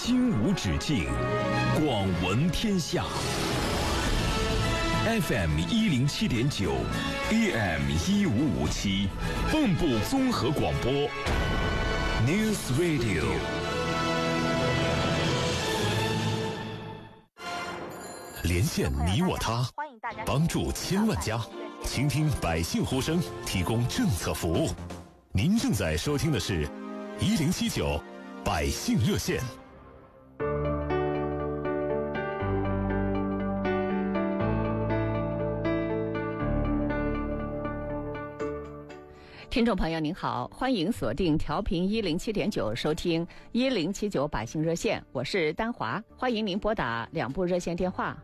心无止境，广闻天下。FM 107.9 AM 1557，蚌埠综合广播 News Radio。连线你我他，帮助千万家，倾听百姓呼声，提供政策服务。您正在收听的是1079百姓热线。 听众朋友您好，欢迎锁定调频107.9收听1079百姓热线，我是丹华，欢迎您拨打两部热线电话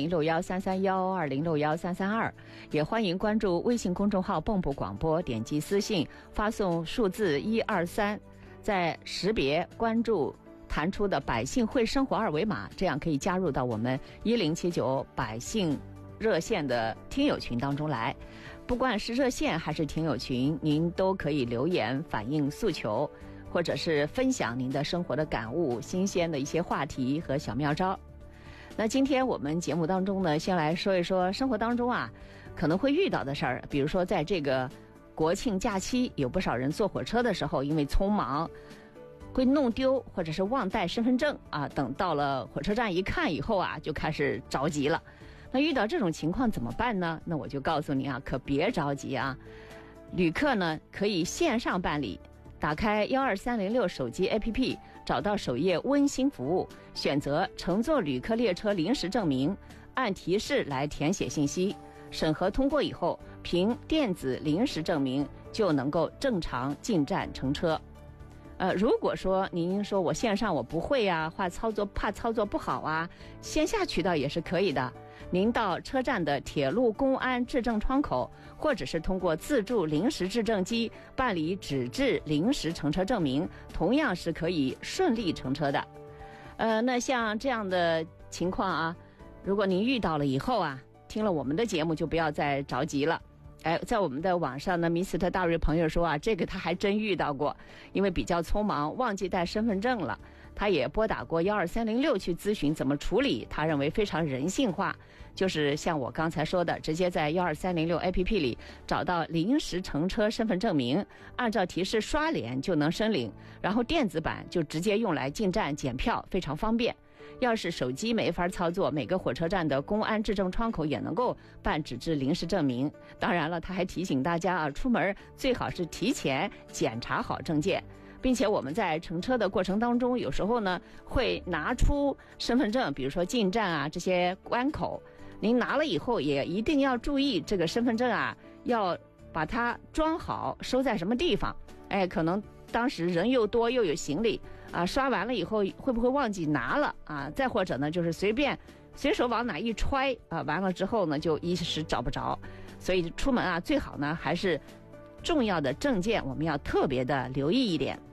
2061-331、2061-332，也欢迎关注微信公众号蚌埠广播，点击私信发送数字123，在识别关注弹出的百姓会生活二维码，这样可以加入到我们1079百姓热线的听友群当中来。不管是热线还是听友群，您都可以留言反映诉求，或者是分享您的生活的感悟、新鲜的一些话题和小妙招。那今天我们节目当中呢，先来说一说生活当中可能会遇到的事儿。比如说在这个国庆假期，有不少人坐火车的时候因为匆忙会弄丢或者是忘带身份证等到了火车站一看以后就开始着急了。那遇到这种情况怎么办呢？那我就告诉你可别着急旅客呢可以线上办理，打开12306手机 APP， 找到首页温馨服务，选择乘坐旅客列车临时证明，按提示来填写信息，审核通过以后，凭电子临时证明就能够正常进站乘车。如果说您说我线上我不会怕操作不好线下渠道也是可以的。您到车站的铁路公安质证窗口，或者是通过自助临时质证机办理纸质临时乘车证明，同样是可以顺利乘车的。那像这样的情况如果您遇到了以后听了我们的节目就不要再着急了。在我们的网上呢，Mr. 大瑞朋友说这个他还真遇到过，因为比较匆忙忘记带身份证了，他也拨打过12306去咨询怎么处理，他认为非常人性化，就是像我刚才说的，直接在12306 APP 里找到临时乘车身份证明，按照提示刷脸就能申领，然后电子版就直接用来进站检票，非常方便。要是手机没法操作，每个火车站的公安质证窗口也能够办纸质临时证明。当然了，他还提醒大家出门最好是提前检查好证件，并且我们在乘车的过程当中，有时候呢会拿出身份证，比如说进站这些关口，您拿了以后也一定要注意这个身份证要把它装好，收在什么地方。可能当时人又多又有行李刷完了以后会不会忘记拿了再或者呢就是随手往哪一揣完了之后呢就一时找不着。所以出门最好呢还是重要的证件我们要特别的留意一点。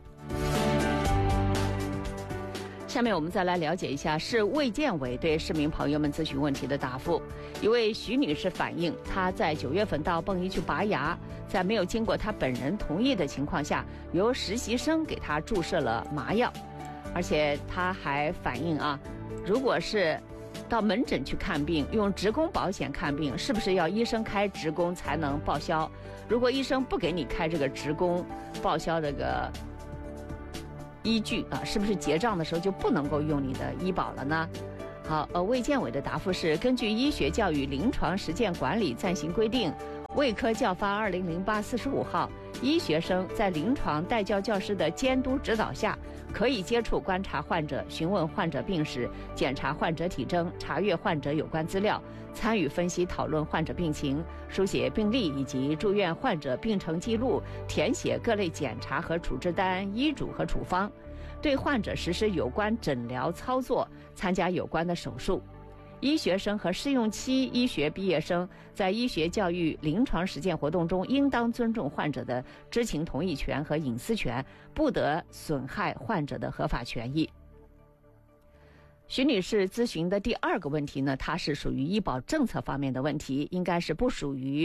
下面我们再来了解一下市卫健委对市民朋友们咨询问题的答复。一位徐女士反映，她在9月份到蚌医去拔牙，在没有经过她本人同意的情况下，由实习生给她注射了麻药。而且她还反映如果是到门诊去看病，用职工保险看病，是不是要医生开职工才能报销？如果医生不给你开这个职工报销这个依据是不是结账的时候就不能够用你的医保了呢？好，卫健委的答复是，根据《医学教育临床实践管理暂行规定》，卫科教发2008-45号，医学生在临床带教教师的监督指导下，可以接触观察患者，询问患者病史，检查患者体征，查阅患者有关资料，参与分析讨论患者病情，书写病历以及住院患者病程记录，填写各类检查和处置单、医嘱和处方，对患者实施有关诊疗操作，参加有关的手术。医学生和试用期医学毕业生在医学教育临床实践活动中，应当尊重患者的知情同意权和隐私权，不得损害患者的合法权益。徐女士咨询的第二个问题呢，它是属于医保政策方面的问题，应该是不属于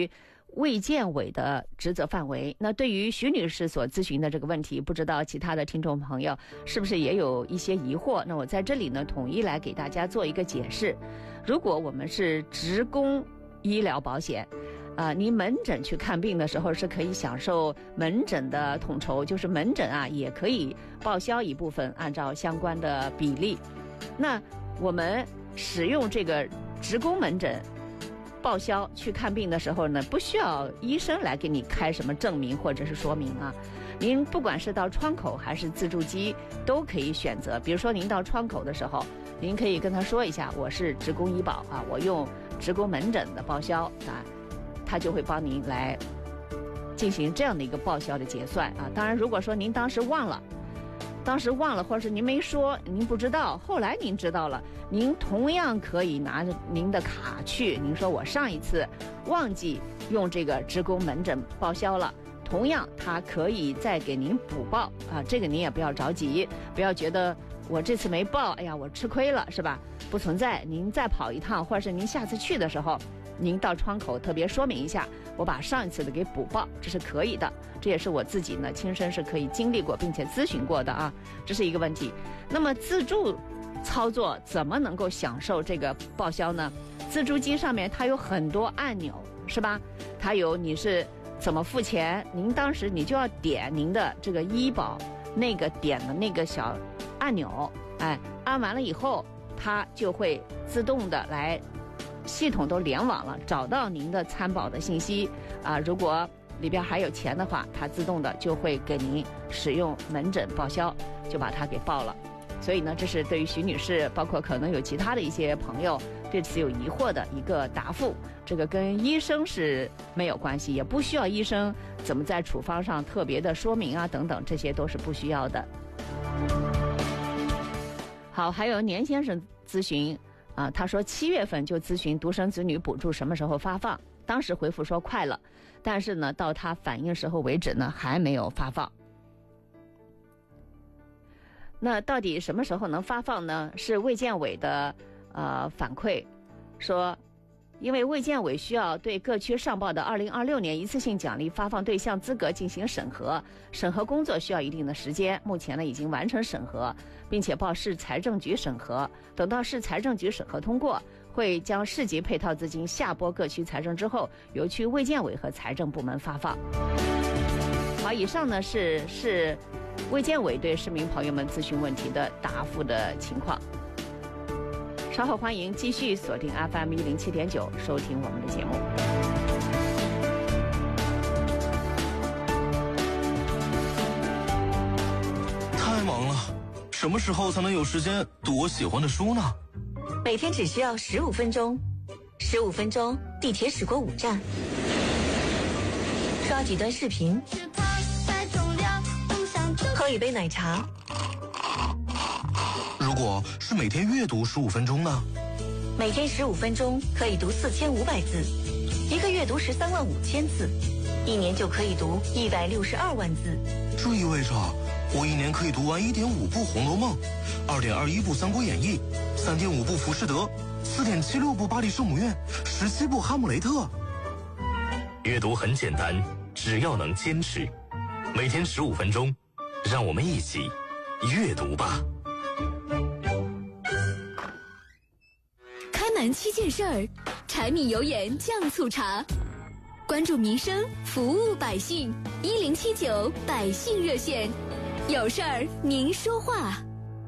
卫健委的职责范围。那对于徐女士所咨询的这个问题，不知道其他的听众朋友是不是也有一些疑惑？那我在这里呢，统一来给大家做一个解释。如果我们是职工医疗保险，你门诊去看病的时候是可以享受门诊的统筹，就是门诊啊也可以报销一部分，按照相关的比例。那我们使用这个职工门诊报销去看病的时候呢，不需要医生来给你开什么证明或者是说明啊。您不管是到窗口还是自助机都可以选择。比如说您到窗口的时候，您可以跟他说一下，我是职工医保啊，我用职工门诊的报销啊，他就会帮您来进行这样的一个报销的结算啊。当然，如果说您当时忘了，或者是您没说，您不知道，后来您知道了，您同样可以拿着您的卡去，您说我上一次忘记用这个职工门诊报销了，同样他可以再给您补报啊。这个您也不要着急，不要觉得我这次没报，哎呀我吃亏了，是吧？不存在，您再跑一趟，或者是您下次去的时候，您到窗口特别说明一下，我把上一次的给补报，这是可以的。这也是我自己呢亲身是可以经历过并且咨询过的啊，这是一个问题。那么自助操作怎么能够享受这个报销呢？自助机上面它有很多按钮，是吧？它有你是怎么付钱，您当时你就要点您的这个医保那个点的那个小按钮，哎，按完了以后，它就会自动的来，系统都联网了，找到您的参保的信息啊。如果里边还有钱的话，它自动的就会给您使用门诊报销，就把它给报了。所以呢，这是对于徐女士，包括可能有其他的一些朋友对此有疑惑的一个答复。这个跟医生是没有关系，也不需要医生怎么在处方上特别的说明啊等等，这些都是不需要的。好，还有年先生咨询啊，他说7月份就咨询独生子女补助什么时候发放，当时回复说快了，但是呢，到他反映时候为止呢，还没有发放。那到底什么时候能发放呢？是卫健委的反馈说，因为卫健委需要对各区上报的2026年一次性奖励发放对象资格进行审核，审核工作需要一定的时间，目前呢已经完成审核，并且报市财政局审核，等到市财政局审核通过，会将市级配套资金下拨各区财政之后，由区卫健委和财政部门发放。好，以上呢是卫健委对市民朋友们咨询问题的答复的情况。稍后欢迎继续锁定 FM 107.9收听我们的节目。 太忙了，什么时候才能有时间读我喜欢的书呢？ 每天只需要15分钟，15分钟，地铁驶过5站，刷几段视频，喝一杯奶茶。 如果是每天阅读15分钟呢？ 每天15分钟可以读4500字，一个月读135000字，一年就可以读162万字。 这意味着我一年可以读完1.5部《红楼梦》，2.21部《三国演义》，3.5部《浮士德》，4.76部《巴黎圣母院》，17部《哈姆雷特》。 阅读很简单，只要能坚持，每天15分钟，让我们一起阅读吧。 开门7件事儿，柴米油盐酱醋茶，关注民生，服务百姓，1079百姓热线，有事儿您说话。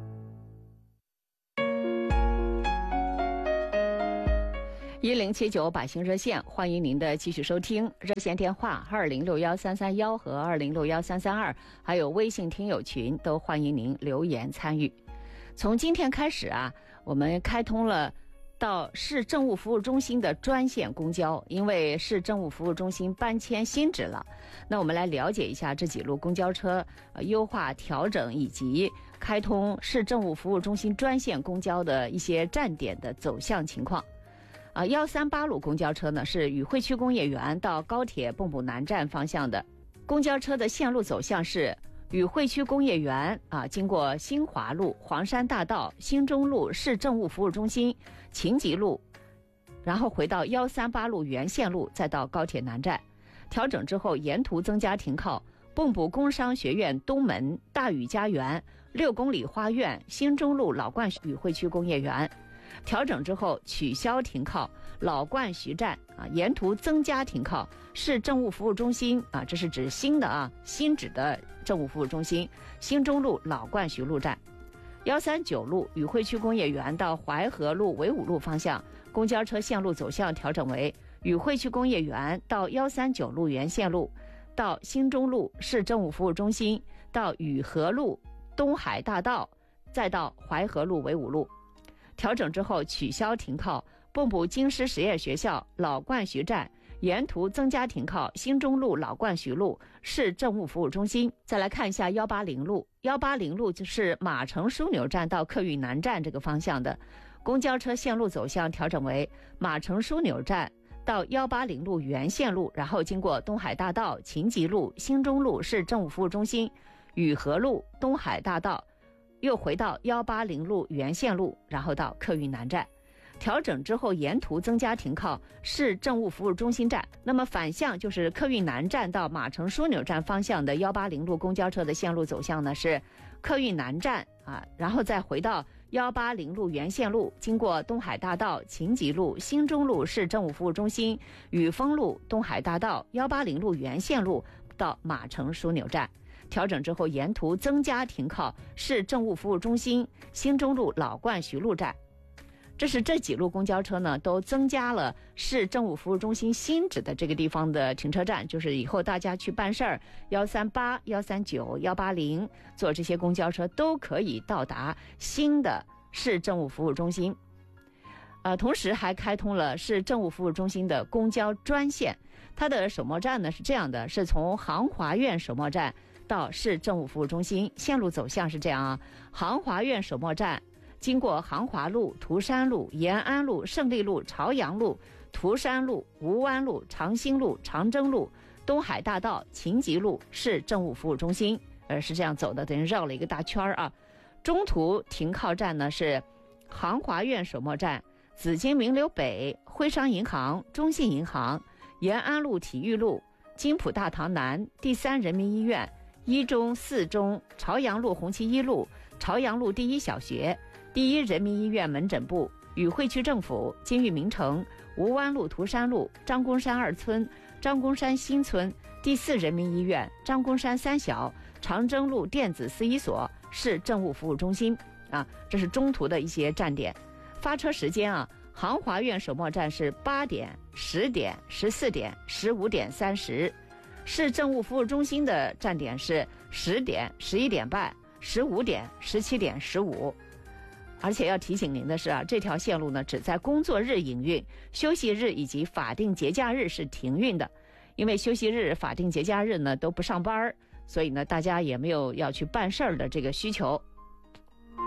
1079百姓热线，欢迎您的继续收听。热线电话20613331和20613332，还有微信听友群都欢迎您留言参与。从今天开始啊，我们开通了到市政务服务中心的专线公交，因为市政务服务中心搬迁新址了。那我们来了解一下这几路公交车优化调整以及开通市政务服务中心专线公交的一些站点的走向情况。138路公交车呢是宇汇区工业园到高铁蚌埠南站方向的，公交车的线路走向是宇汇区工业园经过新华路、黄山大道、新中路市政务服务中心、秦集路，然后回到138路原线路，再到高铁南站。 调整之后沿途增加停靠蚌埠工商学院东门、大禹家园、6公里花苑、新中路老冠宇汇区工业园。调整之后取消停靠老冠徐站沿途增加停靠市政务服务中心这是指新的新指的政务服务中心新中路老冠徐路站。139路宇汇区工业园到淮河路纬五路方向，公交车线路走向调整为宇汇区工业园到139路原线路，到新中路市政务服务中心，到宇河路东海大道，再到淮河路纬五路。调整之后取消停靠蚌埠京师实验学校老冠徐站，沿途增加停靠新中路老冠徐路市政务服务中心。再来看一下180路，180路就是马城枢纽站到客运南站这个方向的，公交车线路走向调整为马城枢纽站到180路原线路，然后经过东海大道、秦集路、新中路市政务服务中心、宇河路、东海大道，又回到180路原线路，然后到客运南站。调整之后沿途增加停靠市政务服务中心站。那么反向就是客运南站到马城枢纽站方向的180路公交车的线路走向呢是客运南站然后再回到180路原线路，经过东海大道、秦集路、新中路市政务服务中心、雨峰路、东海大道、180路原线路到马城枢纽站。调整之后沿途增加停靠市政务服务中心、新中路老冠徐路站。这几路公交车呢都增加了市政务服务中心新址的这个地方的停车站，就是以后大家去办事儿138、139、180坐这些公交车都可以到达新的市政务服务中心。同时还开通了市政务服务中心的公交专线，它的首末站呢是这样的，是从航华苑首末站到市政务服务中心，线路走向是这样航华苑首末站经过航华路、涂山路、延安路、胜利路、朝阳路、涂山路、吴湾路、长兴路、长征路、东海大道、秦集路市政务服务中心，是这样走的，等于绕了一个大圈中途停靠站呢是航华苑首末站、紫金名流北、徽商银行、中信银行、延安路体育路、金浦大堂南、第3人民医院、1中、4中、朝阳路红旗1路、朝阳路第1小学、第1人民医院门诊部、宇汇区政府、金域名城、吴湾路涂山路、张公山2村、张公山新村、第4人民医院、张公山3小、长征路电子4一所市政务服务中心这是中途的一些站点。发车时间航华苑首末站是8点、10点、14点、15点30，市政务服务中心的站点是10点、11点半、15点、17点、15。而且要提醒您的是这条线路呢只在工作日营运，休息日以及法定节假日是停运的。因为休息日、法定节假日呢都不上班，所以呢大家也没有要去办事儿的这个需求。